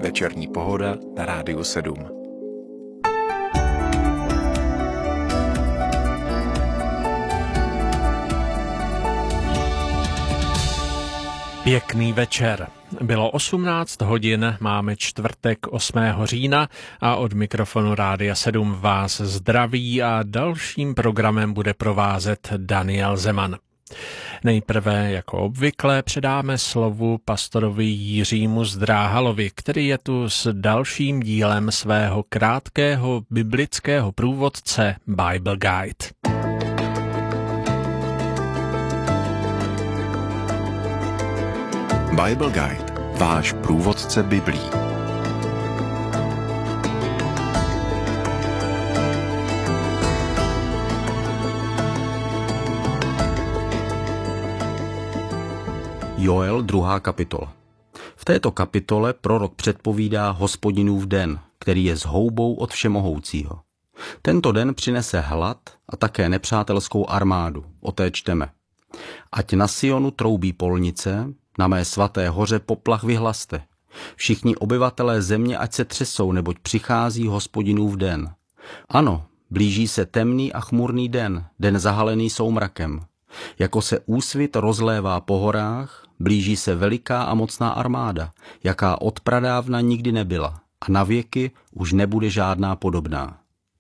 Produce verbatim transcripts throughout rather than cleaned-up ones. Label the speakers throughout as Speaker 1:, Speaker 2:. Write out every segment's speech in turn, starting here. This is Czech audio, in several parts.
Speaker 1: Večerní pohoda na Rádiu sedm.
Speaker 2: Pěkný večer. Bylo osmnáct hodin, máme čtvrtek osmého října a od mikrofonu Rádia sedm vás zdraví a dalším programem bude provázet Daniel Zeman. Nejprve, jako obvykle, předáme slovu pastorovi Jiřímu Zdráhalovi, který je tu s dalším dílem svého krátkého biblického průvodce Bible Guide.
Speaker 1: Bible Guide, váš průvodce Biblí.
Speaker 3: Joel, druhá kapitola. V této kapitole prorok předpovídá Hospodinův den, který je zhoubou od Všemohoucího. Tento den přinese hlad a také nepřátelskou armádu. O té čteme. Ať na Sionu troubí polnice, na mé svaté hoře poplach vyhlaste. Všichni obyvatelé země ať se třesou, neboť přichází Hospodinův den. Ano, blíží se temný a chmurný den, den zahalený soumrakem. Jako se úsvit rozlévá po horách, blíží se veliká a mocná armáda, jaká od pradávna nikdy nebyla a na věky už nebude žádná podobná.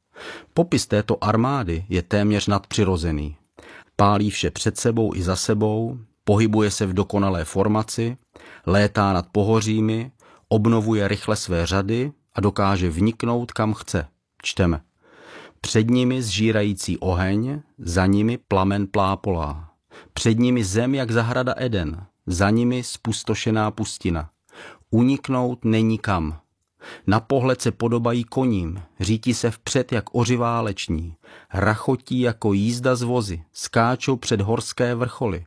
Speaker 3: Popis této armády je téměř nadpřirozený. Pálí vše před sebou i za sebou, pohybuje se v dokonalé formaci, létá nad pohořími, obnovuje rychle své řady a dokáže vniknout kam chce. Čteme. Před nimi zžírající oheň, za nimi plamen plápolá. Před nimi zem jak zahrada Eden, za nimi spustošená pustina. Uniknout není kam. Na pohled se podobají koním, řítí se vpřed jak ořivá leční, rachotí jako jízda z vozy, skáčou před horské vrcholy.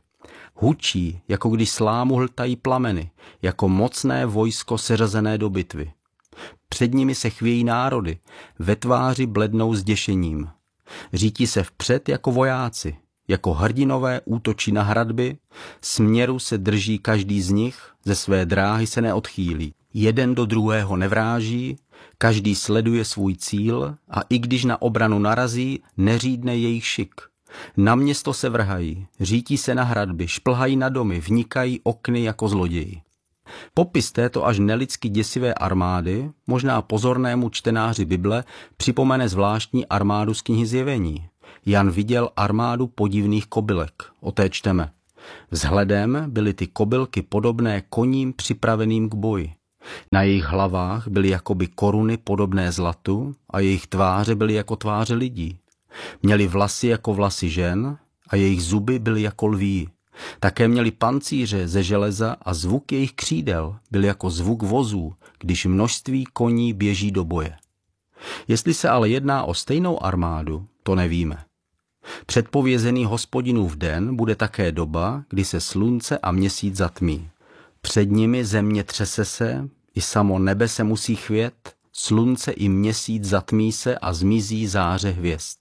Speaker 3: Hučí, jako když slámu hltají plameny, jako mocné vojsko seřazené do bitvy. Před nimi se chvějí národy, ve tváři blednou zděšením. Řítí se vpřed jako vojáci, jako hrdinové útočí na hradby, směru se drží každý z nich, ze své dráhy se neodchýlí. Jeden do druhého nevráží, každý sleduje svůj cíl a i když na obranu narazí, neřídne jejich šik. Na město se vrhají, řítí se na hradby, šplhají na domy, vnikají okny jako zloději. Popis této až nelidsky děsivé armády, možná pozornému čtenáři Bible, připomene zvláštní armádu z knihy Zjevení. Jan viděl armádu podivných kobylek, o té čteme. Vzhledem byly ty kobylky podobné koním připraveným k boji. Na jejich hlavách byly jakoby koruny podobné zlatu a jejich tváře byly jako tváře lidí. Měli vlasy jako vlasy žen a jejich zuby byly jako lví. Také měli pancíře ze železa a zvuk jejich křídel byl jako zvuk vozů, když množství koní běží do boje. Jestli se ale jedná o stejnou armádu, to nevíme. Předpovězený Hospodinův den bude také doba, kdy se slunce a měsíc zatmí. Před nimi země třese se, i samo nebe se musí chvět, slunce i měsíc zatmí se a zmizí záře hvězd.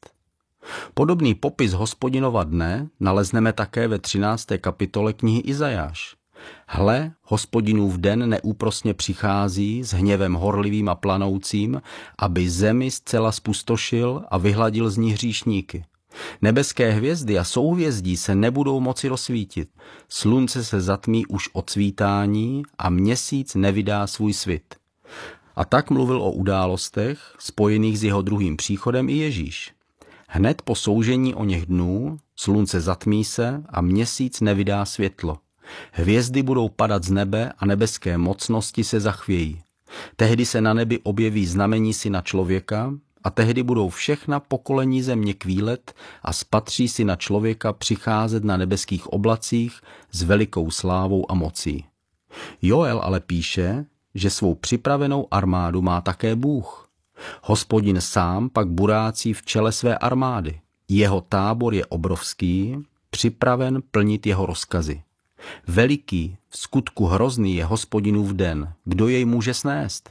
Speaker 3: Podobný popis Hospodinova dne nalezneme také ve třinácté kapitole knihy Izajáš. Hle, Hospodinův den neúprosně přichází s hněvem horlivým a planoucím, aby zemi zcela spustošil a vyhladil z ní hříšníky. Nebeské hvězdy a souhvězdí se nebudou moci rozsvítit. Slunce se zatmí už od svítání a měsíc nevydá svůj svit. A tak mluvil o událostech spojených s jeho druhým příchodem i Ježíš. Hned po soužení o něch dnů slunce zatmí se a měsíc nevydá světlo. Hvězdy budou padat z nebe a nebeské mocnosti se zachvějí. Tehdy se na nebi objeví znamení syna člověka a tehdy budou všechna pokolení země kvílet a spatří syna člověka přicházet na nebeských oblacích s velikou slávou a mocí. Joel ale píše, že svou připravenou armádu má také Bůh. Hospodin sám pak burácí v čele své armády. Jeho tábor je obrovský, připraven plnit jeho rozkazy. Veliký, v skutku hrozný je Hospodinův den. Kdo jej může snést?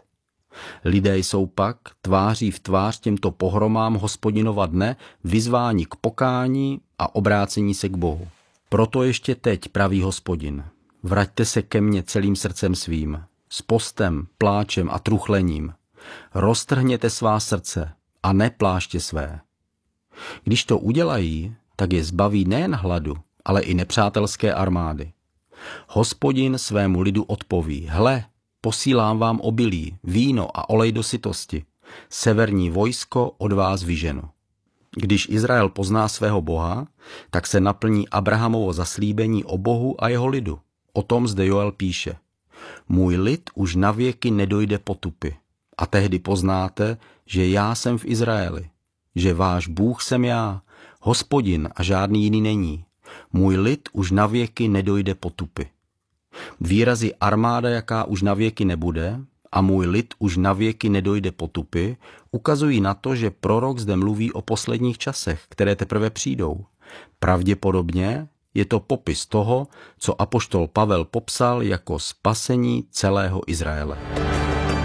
Speaker 3: Lidé jsou pak tváří v tvář těmto pohromám Hospodinova dne vyzváni k pokání a obrácení se k Bohu. Proto ještě teď, praví Hospodin, vraťte se ke mně celým srdcem svým, s postem, pláčem a truchlením. Roztrhněte svá srdce a ne pláště své. Když to udělají, tak je zbaví nejen hladu, ale i nepřátelské armády. Hospodin svému lidu odpoví, hle, posílám vám obilí, víno a olej do sytosti. Severní vojsko od vás vyženu. Když Izrael pozná svého Boha, tak se naplní Abrahamovo zaslíbení o Bohu a jeho lidu. O tom zde Joel píše. Můj lid už navěky nedojde potupy. A tehdy poznáte, že já jsem v Izraeli, že váš Bůh jsem já, Hospodin a žádný jiný není. Můj lid už navěky nedojde potupy. Výrazy armáda, jaká už navěky nebude, a můj lid už navěky nedojde potupy, ukazují na to, že prorok zde mluví o posledních časech, které teprve přijdou. Pravděpodobně je to popis toho, co apoštol Pavel popsal jako spasení celého Izraele.